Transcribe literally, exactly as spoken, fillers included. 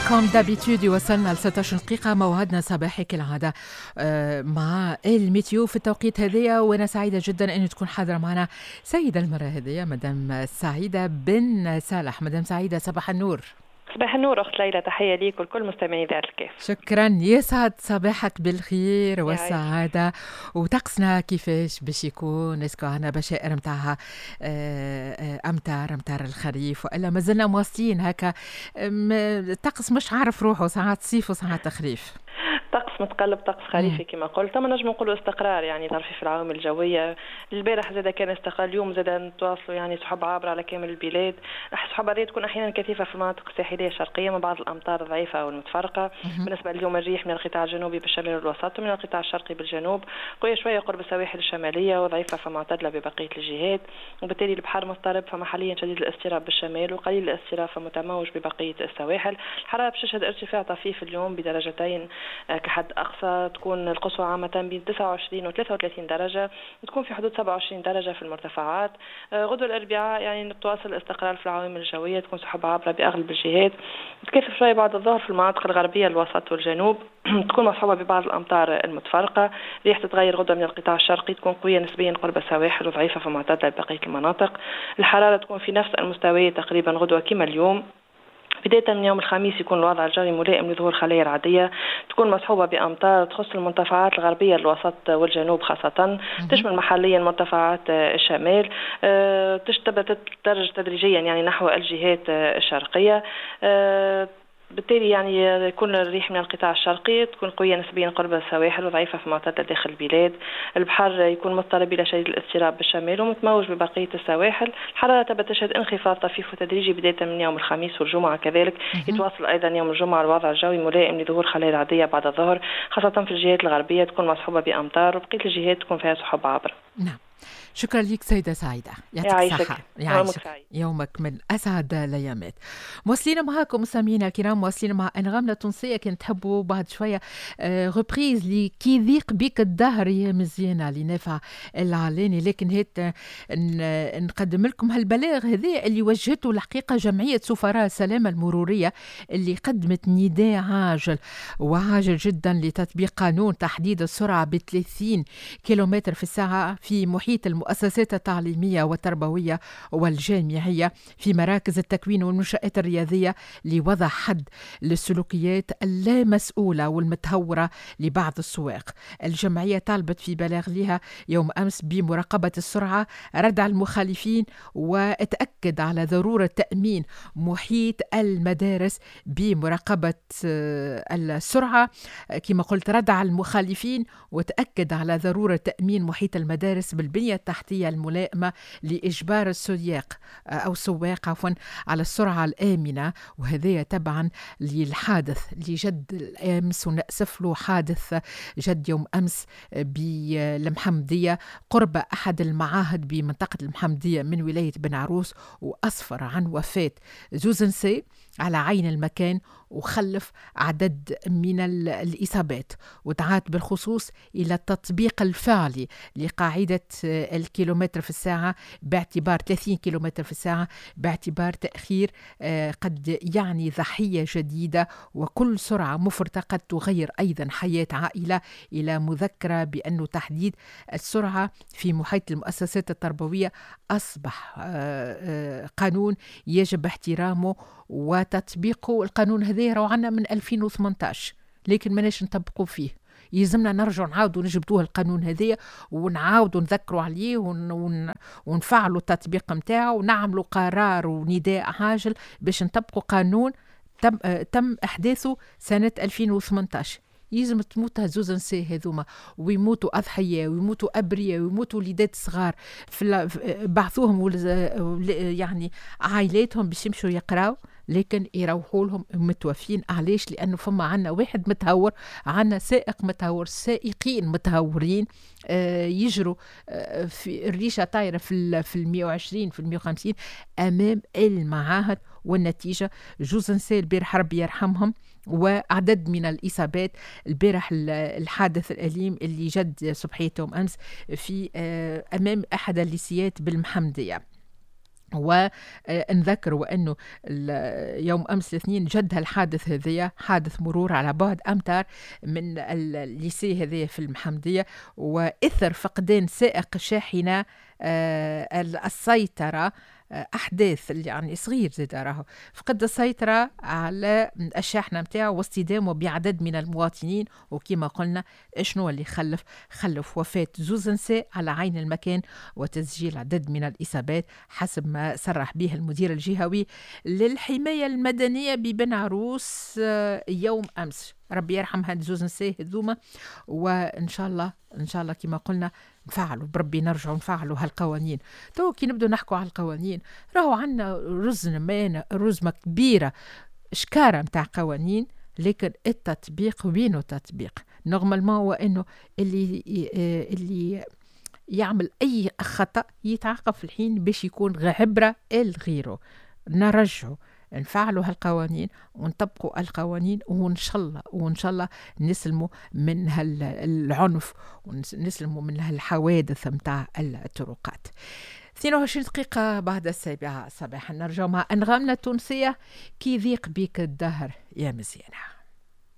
كوم دابيتود وصلنا ل ستة عشر دقيقة، موعدنا صباحي كالعادة مع الميتيو في التوقيت هذيا، وأنا سعيدة جدا أن تكون حاضرة معنا سيدة المرة هذيا مدام سعيدة بن صالح. مدام سعيدة صباح النور. صباح النور أخت ليلى، تحية ليك ولكل مستمعي ذات الكيف. شكرا، يسعد صباحك بالخير والسعادة. وطقسنا كيفاش باش يكون؟ اسكو عنا بشائر متاعها أمطار أمطار الخريف وإلا مازلنا مواصلين هكا الطقس مش عارف روحه، ساعات صيف وساعات خريف؟ طقس متقلب، طقس خريفي كما قلت، ما نجم نقولوا استقرار يعني ظرفي في العوامل الجويه. البارح زاد كان استقرار، اليوم زاد نتواصلوا يعني سحب عابره على كامل البلاد. السحب هذه تكون احيانا كثيفه في المناطق الساحليه الشرقيه، من بعض الامطار الضعيفه او المتفرقه. بالنسبه لليوم الريح من القطاع الجنوبي بالشمال والوسط ومن القطاع الشرقي بالجنوب، قويه شويه قرب السواحل الشماليه وضعيفه فمعتدله ببقيه الجهات، وبالتالي البحر مضطرب، فمحليا شديد الاضطراب بالشمال وقليل الاضطراب فمتموج ببقيه السواحل. الحراره باش تشهد ارتفاع طفيف اليوم بدرجتين كحد أقصى، تكون القصوى عامة بين تسعة وعشرين و ثلاثة وثلاثين درجة، تكون في حدود سبعة وعشرين درجة في المرتفعات. غدوة الأربعاء يعني نتواصل الاستقرار في العوامل الجوية، تكون سحب عابرة بأغلب الجهات، تكثف شوية بعد الظهر في المناطق الغربية الوسط والجنوب، تكون مصحوبة ببعض الأمطار المتفرقة. ريح تتغير غدوة من القطاع الشرقي، تكون قوية نسبيا قرب السواحل وضعيفة فمعتدلة ببقية المناطق. الحرارة تكون في نفس المستوى تقريبا غدوة كما اليوم. بداية من يوم الخميس يكون الوضع الجوي ملائم لظهور خلايا رعدية، تكون مصحوبة بأمطار تخص المنطقات الغربية الوسط والجنوب خاصة، تشمل محليا منطقات الشمال، تبدأ تدرج تدريجيا يعني نحو الجهات الشرقية. بالتالي يعني يكون الريح من القطاع الشرقي تكون قوية نسبيا قرب السواحل وضعيفة في معتدل داخل البلاد. البحر يكون مضطرب إلى شديد الاضطراب بالشمال ومتموج ببقية السواحل. الحرارة تبدأ تشهد انخفاض طفيف وتدريجي بداية من يوم الخميس والجمعة كذلك. يتواصل أيضا يوم الجمعة الوضع الجوي ملائم لظهور خلايا رعدية بعد الظهر، خاصة في الجهات الغربية تكون مصحوبة بأمطار، وبقية الجهات تكون فيها سحب عابرة. نعم، شكرا لك سيدة سعيدة، يعطيك الصحة، يعيشك، يومك من أسعد الأيامات. مواصلين معاكم مستمعينا الكرام، مواصلين مع أنغامنا التونسية. كنت تحبوا بعد شوية غبريز لي كي ضيق بيك الدهر يا مزيانة لنافع العلاني، لكن هيت نقدم لكم هالبلاغ هذا اللي وجهته الحقيقة جمعية سفراء السلامة المرورية، اللي قدمت نداء عاجل وعاجل جدا لتطبيق قانون تحديد السرعة ب ثلاثين كيلومتر في الساعة في محيط المؤسسات التعليمية والتربوية والجامعية في مراكز التكوين والمنشآت الرياضية، لوضع حد للسلوكيات اللامسؤولة والمتهورة لبعض السواق. الجمعية طالبت في بلاغ لها يوم أمس بمراقبة السرعة، ردع المخالفين، وتأكد على ضرورة تأمين محيط المدارس بمراقبة السرعة. كما قلت ردع المخالفين وتأكد على ضرورة تأمين محيط المدارس بالبنية التحتية الملائمة لإجبار السياق أو السواق عفوا على السرعة الآمنة. وهذا تبعا للحادث اللي جد الأمس، ونأسف له حادث جد يوم أمس بالمحمدية قرب أحد المعاهد بمنطقة المحمدية من ولاية بن عروس، وأسفر عن وفاة زوز نساء على عين المكان وخلف عدد من الإصابات. ودعات بالخصوص إلى التطبيق الفعلي لقاعدة الكيلومتر في الساعة باعتبار ثلاثين كيلومتر في الساعة، باعتبار تأخير قد يعني ضحية جديدة، وكل سرعة مفرطة قد تغير أيضا حياة عائلة. إلى مذكرة بأن تحديد السرعة في محيط المؤسسات التربوية أصبح قانون يجب احترامه وتطبيقه. القانون هذا راهو عنا من ألفين وثمانية عشر، لكن ماناش نطبقوا فيه. يلزمنا نرجع نعاودوا نجبدوه القانون هذا ونعاودوا نذكروا عليه ون... ون... ونفعلوا التطبيق متاعه ونعملوا قرار ونداء عاجل باش نطبقوا قانون تم, تم إحداثه سنة ألفين وثمانية عشر. يلزم تموت هزوز نساء هذوما ويموتوا أضحياء ويموتوا أبرياء ويموتوا وليدات صغار في بعثوهم يعني عائلاتهم باش يمشوا يقراوا، لكن يروحوا لهم متوفين. علاش؟ لأنه فما عنا واحد متهور، عنا سائق متهور، سائقين متهورين آه يجروا آه في الريشة طايرة في في المية وعشرين في المية وخمسين أمام المعاهد. والنتيجة جوز نساء البارح ربي يرحمهم، وعدد من الإصابات. البارح الحادث الأليم اللي جد صبحيتهم أمس في آه أمام أحد الليسيات بالمحمدية. ونذكر أنه يوم أمس الاثنين جد الحادث هذية، حادث مرور على بعد أمتار من الليسي هذية في المحمدية، وإثر فقدان سائق شاحنة السيطرة، أحداث يعني صغير زي راهو فقد السيطرة على الشاحنة متاعه واصطدامه بعدد من المواطنين. وكما قلنا شنو اللي خلف خلف وفاة زوز نساء على عين المكان وتسجيل عدد من الإصابات حسب ما صرح به المدير الجهوي للحماية المدنية ببن عروس يوم أمس. ربي يرحم هاد زوز نساء هذوما، وإن شاء الله إن شاء الله كما قلنا نفعلوا بربي نرجعوا نفعلوا هالقوانين. تو كي نبدو نحكوا على القوانين راهو عنا رز نمانة رزمة كبيرة شكارة متاع قوانين، لكن التطبيق وينه تطبيق نورمالمون هو انه اللي اللي يعمل اي خطأ يتعاقب في الحين باش يكون عبرة لغيره. نرجعوا نفعلوا هالقوانين ونطبقوا القوانين، وان شاء الله وان شاء الله نسلموا من هالعنف ونسلموا من هالحوادث متاع الطرقات. اثنين وعشرين دقيقة بعد السابعة صباحا نرجع مع أنغامنا التونسية كي ضيق بيك الدهر يا مزيانة.